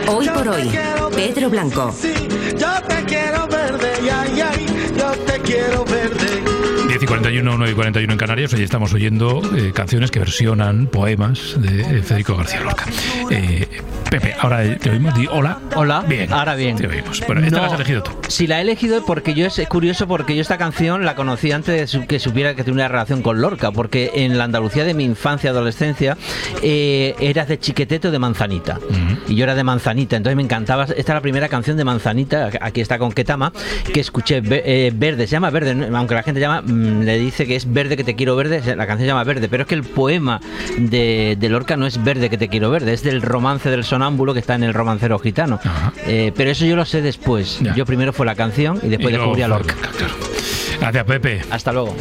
Hoy por hoy, Pedro Blanco. Sí, yo te quiero verde, ay, ay, yo te quiero verde. 10:41, 9:41 en Canarias. Hoy estamos oyendo canciones que versionan poemas de Federico García Lorca. Pepe, ahora te oímos. Di hola. Hola. Bien. Ahora bien. Te oímos. Bueno, esta la has elegido tú. Sí, la he elegido porque es curioso porque yo esta canción la conocí antes de que supiera que tenía una relación con Lorca, porque en la Andalucía de mi infancia y adolescencia era de Chiqueteto de Manzanita. Y yo era de Manzanita, entonces me encantaba. Esta es la primera canción de Manzanita, aquí está con Ketama, que escuché. Verde, se llama Verde, aunque la gente le dice que es Verde que te quiero verde, la canción se llama Verde, pero es que el poema de Lorca no es Verde que te quiero verde, es del romance del sonámbulo que está en el Romancero Gitano. Pero eso yo lo sé después. Ya. Yo primero fue la canción y después descubrí a Lorca. Claro. Gracias, Pepe. Hasta luego.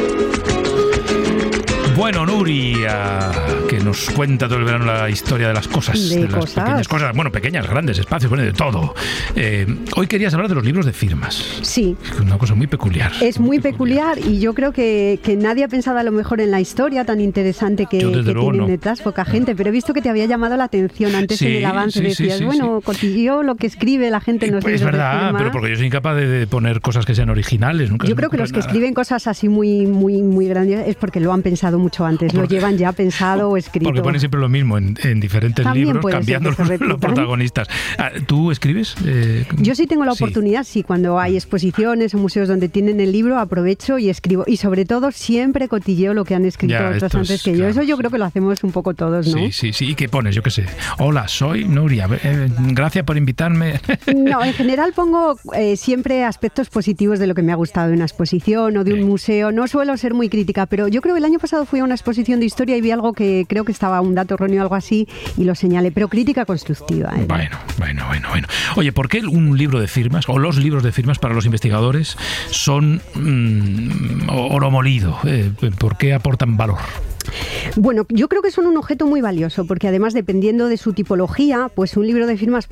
Bueno, Nuria, que nos cuenta todo el verano la historia de las cosas, de las pequeñas cosas, bueno, pequeñas, grandes, espacios, bueno, de todo. Hoy querías hablar de los libros de firmas. Sí. Es una cosa muy peculiar. Es muy peculiar y yo creo que nadie ha pensado a lo mejor en la historia tan interesante que tienen detrás, poca gente, pero he visto que te había llamado la atención antes en el avance, decías, cotilleo lo que escribe la gente en los libros de firmas. Es verdad, pero porque yo soy incapaz de poner cosas que sean originales. Yo creo que los que escriben cosas así muy, muy, muy grandes es porque lo han pensado mucho antes, lo llevan ya pensado o escrito. Porque ponen siempre lo mismo en diferentes también libros, cambiando los protagonistas. ¿Tú escribes? Yo sí tengo la oportunidad, sí, cuando hay exposiciones o museos donde tienen el libro, aprovecho y escribo. Y sobre todo, siempre cotilleo lo que han escrito otros antes que yo. Claro, eso yo creo que lo hacemos un poco todos, ¿no? Sí. ¿Y qué pones? Yo qué sé. Hola, soy Nuria. Gracias por invitarme. No, en general pongo siempre aspectos positivos de lo que me ha gustado de una exposición o de un museo. No suelo ser muy crítica, pero yo creo que el año pasado fui a una exposición de historia y vi algo que creo que estaba un dato erróneo o algo así y lo señalé, pero crítica constructiva. Bueno. Oye, ¿por qué un libro de firmas o los libros de firmas para los investigadores son oro molido? ¿Por qué aportan valor? Bueno, yo creo que son un objeto muy valioso porque además dependiendo de su tipología, pues un libro de firmas